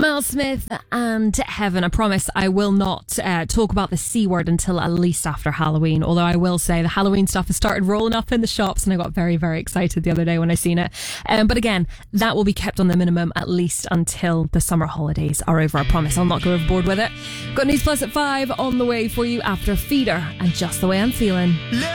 Miles Smith and Heaven. I promise I will not talk about the C word until at least after Halloween, although I will say the Halloween stuff has started rolling up in the shops and I got very, very excited the other day when I seen it. But again, that will be kept on the minimum at least until the summer holidays are over. I promise I'll not go overboard with it. Got News Plus at 5 on the way for you after Feeder and Just the Way I'm Feeling.